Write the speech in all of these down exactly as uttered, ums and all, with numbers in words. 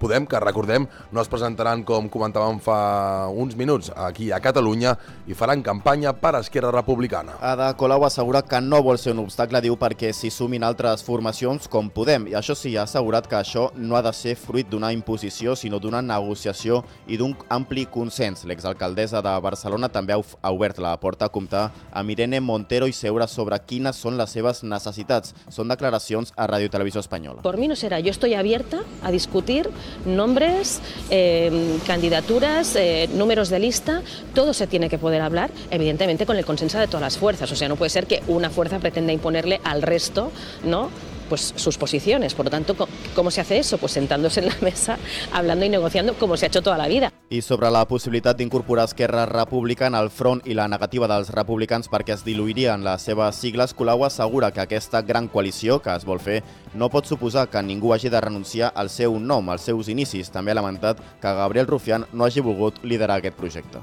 Podem, que recordem, no es presentaran, com comentàvem fa uns minuts, aquí a Catalunya i faran campanya per Esquerra Republicana. Ada Colau assegura que no vol ser un obstacle, diu, perquè s'hi sumin altres formacions com Podem. I això sí, ha assegurat que això no ha de ser fruit d'una imposició, sinó d'una negociació i d'un ampli consens. L'exalcaldessa de Barcelona també ha obert la porta a comptar amb Irene Montero i seure sobre quines són les seves necessitats. Són declaracions a Radio Televisió Espanyola. Por mí no será. Yo estoy abierta a discutir nombres, eh, candidaturas, eh, números de lista. Todo se tiene que poder hablar, evidentemente con el consenso de todas las fuerzas. O sea, no puede ser que una fuerza pretenda imponerle al resto, ¿no?, pues sus posiciones. Por lo tanto, ¿cómo se hace eso? Pues sentándose en la mesa, hablando y negociando como se ha hecho toda la vida. I sobre la possibilitat d'incorporar Esquerra Republicana al front i la negativa dels republicans perquè es diluirien les seves sigles, Colau assegura que aquesta gran coalició que es vol fer no pot suposar que ningú hagi de renunciar al seu nom, als seus inicis. També ha lamentat que Gabriel Rufián no hagi volgut liderar aquest projecte.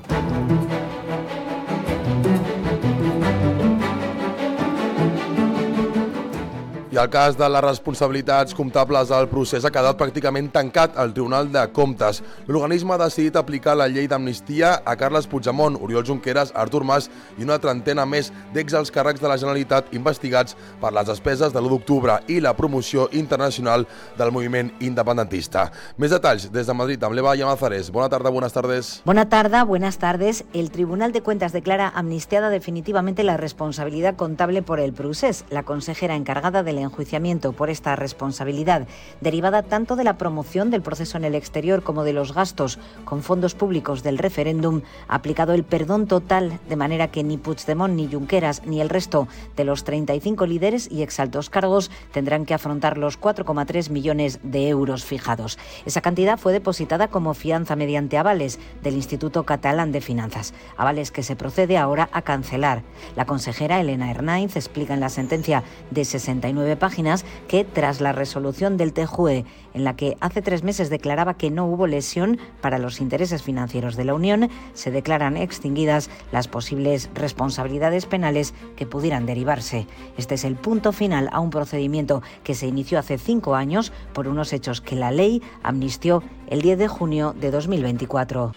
I el cas de les responsabilitats comptables del procés ha quedat pràcticament tancat al Tribunal de Comptes. L'organisme ha decidit aplicar la llei d'amnistia a Carles Puigdemont, Oriol Junqueras, Artur Mas i una trentena més d'exalts càrrecs de la Generalitat investigats per les despeses de l'u d'octubre i la promoció internacional del moviment independentista. Més detalls des de Madrid amb l'Eva Llamazares. Bona tarda, buenas tardes. Buena tarde, buenas tardes. El Tribunal de Cuentas declara amnistiada definitivamente la responsabilidad contable por el procés. La consejera encargada del enjuiciamiento por esta responsabilidad, derivada tanto de la promoción del proceso en el exterior como de los gastos con fondos públicos del referéndum, ha aplicado el perdón total, de manera que ni Puigdemont, ni Junqueras, ni el resto de los treinta y cinco líderes y exaltos cargos tendrán que afrontar los cuatro coma tres millones de euros fijados. Esa cantidad fue depositada como fianza mediante avales del Instituto Catalán de Finanzas, avales que se procede ahora a cancelar. La consejera Elena Hernández explica en la sentencia de sesenta y nueve páginas que tras la resolución del T J U E, en la que hace tres meses declaraba que no hubo lesión para los intereses financieros de la Unión, se declaran extinguidas las posibles responsabilidades penales que pudieran derivarse. Este es el punto final a un procedimiento que se inició hace cinco años por unos hechos que la ley amnistió el diez de junio de dos mil veinticuatro.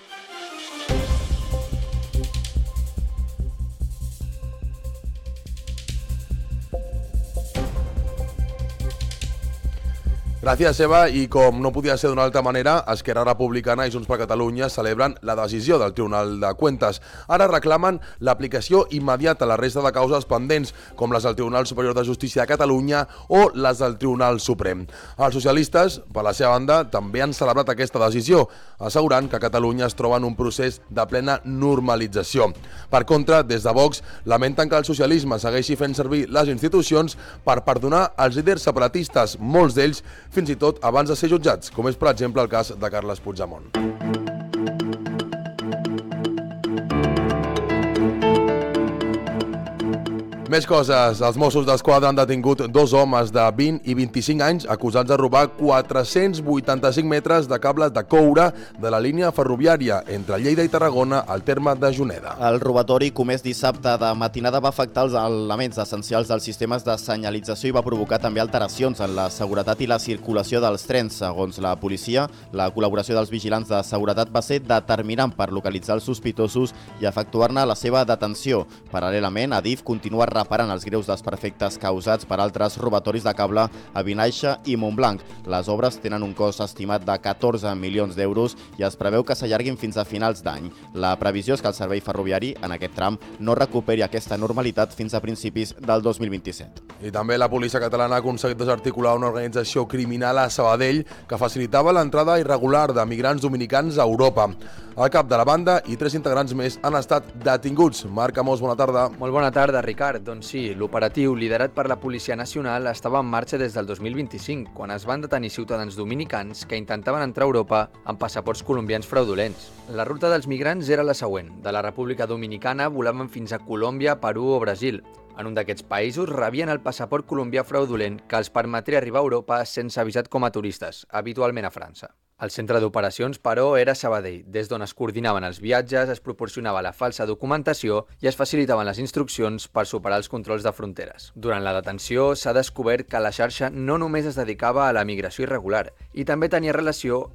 Gràcies, Eva. I com no podia ser d'una altra manera, Esquerra Republicana i Junts per Catalunya celebren la decisió del Tribunal de Cuentas. Ara reclamen l'aplicació immediata a la resta de causes pendents, com les del Tribunal Superior de Justícia de Catalunya o les del Tribunal Suprem. Els socialistes, per la seva banda, també han celebrat aquesta decisió, assegurant que Catalunya es troba en un procés de plena normalització. Per contra, des de Vox, lamenten que el socialisme segueixi fent servir les institucions per perdonar els líders separatistes, molts d'ells fins i tot abans de ser jutjats, com és, per exemple, el cas de Carles Puigdemont. Més coses. Els Mossos d'Esquadra han detingut dos homes de vint i vint-i-cinc anys acusats de robar quatre-cents vuitanta-cinc metres de cables de coure de la línia ferroviària entre Lleida i Tarragona al terme de Juneda. El robatori comès dissabte de matinada va afectar els elements essencials dels sistemes de senyalització i va provocar també alteracions en la seguretat i la circulació dels trens. Segons la policia, la col·laboració dels vigilants de seguretat va ser determinant per localitzar els sospitosos i efectuar-ne la seva detenció. Paral·lelament, Adif continua reparant els greus desperfectes causats per altres robatoris de cable a Vinaixa i Montblanc. Les obres tenen un cost estimat de catorze milions d'euros i es preveu que s'allarguin fins a finals d'any. La previsió és que el servei ferroviari en aquest tram no recuperi aquesta normalitat fins a principis del dos mil vint-i-set. I també la policia catalana ha aconseguit desarticular una organització criminal a Sabadell que facilitava l'entrada irregular de migrants dominicans a Europa. El cap de la banda i tres integrants més han estat detinguts. Marc Amos, bona tarda. Molt bona tarda, Ricard. Doncs sí, l'operatiu liderat per la Policia Nacional estava en marxa des del dos mil vint-i-cinc, quan es van detenir ciutadans dominicans que intentaven entrar a Europa amb passaports colombians fraudulents. La ruta dels migrants era la següent. De la República Dominicana volaven fins a Colòmbia, Perú o Brasil. En un d'aquests països rebien el passaport colombià fraudulent que els permetria arribar a Europa sense avisat com a turistes, habitualment a França. El centre d'operacions, però, era Sabadell, des d'on es coordinaven els viatges, es proporcionava la falsa documentació i es facilitaven les instruccions per superar els controls de fronteres. Durant la detenció s'ha descobert que la xarxa no només es dedicava a la migració irregular i també tenia relació